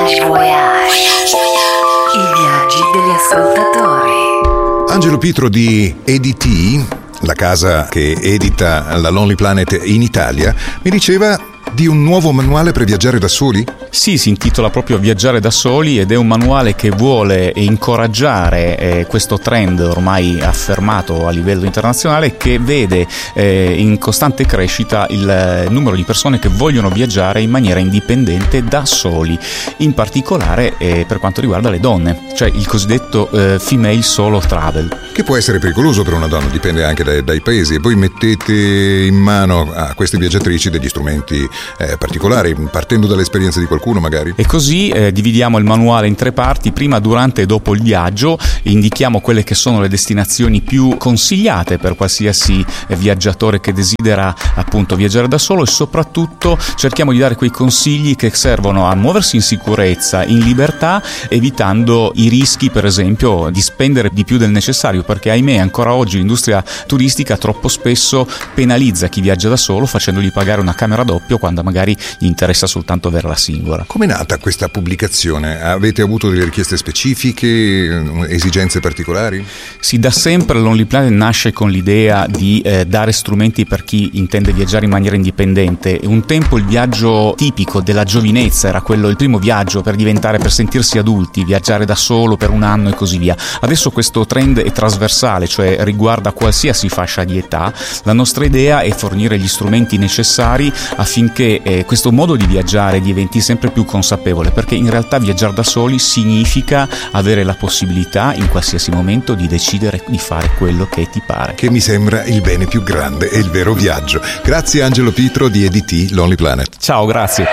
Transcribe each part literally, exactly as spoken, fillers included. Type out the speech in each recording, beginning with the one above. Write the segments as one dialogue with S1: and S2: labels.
S1: Voyage, voyage. I viaggi degli ascoltatori.
S2: Angelo Pietro di E D T, la casa che edita la Lonely Planet in Italia, mi diceva di un nuovo manuale per viaggiare da soli?
S3: Sì, si intitola proprio Viaggiare da soli ed è un manuale che vuole incoraggiare eh, questo trend ormai affermato a livello internazionale, che vede eh, in costante crescita il numero di persone che vogliono viaggiare in maniera indipendente da soli, in particolare eh, per quanto riguarda le donne, cioè il cosiddetto eh, female solo travel.
S2: Che può essere pericoloso per una donna, dipende anche dai, dai paesi, e poi mettete in mano a queste viaggiatrici degli strumenti eh, particolari, partendo dall'esperienza di qualcuno magari.
S3: E così eh, dividiamo il manuale in tre parti: prima, durante e dopo il viaggio. Indichiamo quelle che sono le destinazioni più consigliate per qualsiasi eh, viaggiatore che desidera appunto viaggiare da solo, e soprattutto cerchiamo di dare quei consigli che servono a muoversi in sicurezza, in libertà, evitando i rischi, per esempio, di spendere di più del necessario, perché ahimè ancora oggi l'industria turistica troppo spesso penalizza chi viaggia da solo facendogli pagare una camera doppio quando magari gli interessa soltanto avere la singola.
S2: Come è nata questa pubblicazione? Avete avuto delle richieste specifiche, esigenze particolari?
S3: Sì, da sempre Lonely Planet nasce con l'idea di eh, dare strumenti per chi intende viaggiare in maniera indipendente. Un tempo il viaggio tipico della giovinezza era quello, il primo viaggio per diventare, per sentirsi adulti, viaggiare da solo per un anno e così via. Adesso questo trend è trasversale, cioè riguarda qualsiasi fascia di età. La nostra idea è fornire gli strumenti necessari affinché eh, questo modo di viaggiare diventi sempre più consapevole, perché in realtà viaggiare da soli significa avere la possibilità in qualsiasi momento di decidere di fare quello che ti pare.
S2: Che mi sembra il bene più grande e il vero viaggio. Grazie Angelo Pietro di E D T Lonely Planet.
S3: Ciao, grazie.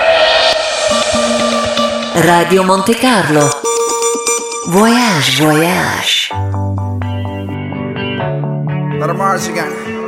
S1: Radio Monte Carlo. Voyage, voyage.
S4: Let 'em Mars again.